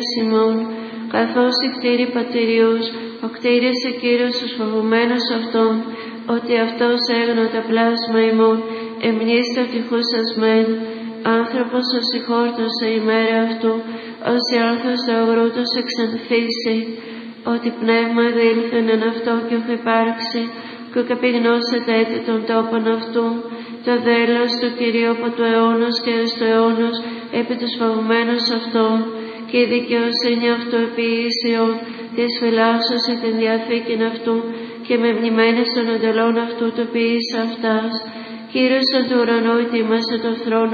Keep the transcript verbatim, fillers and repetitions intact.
Σιμών, καθώς οι κτήροι πατηριούς, ο κτήρισε Κύριος τους φοβουμένους αυτών, ότι αυτός έγνω τα πλάσμα ημών, εμνήστε ο τυχούσας μεν, άνθρωπος ως συγχόρτωσε η μέρα αυτού, ως η άρθος του αγρού τους εξανθήσει, ότι πνεύμα δήλθεν εν αυτό και οχ υπάρξει, και καπηγνώσετε έτη των τόπων αυτού, το δέλος του Κυρίου από του αιώνος και εις του αιώνος, επί τους φοβουμένους αυτών, και η δικαιοσύνη αυτού επί ίσιον, της φυλάσσος εν την διαθήκην αυτού, και με μνημένες των εντολών αυτού το ποιήσα αυτάς. Κύριος εν του ουρανού ετοίμασε το θρόνο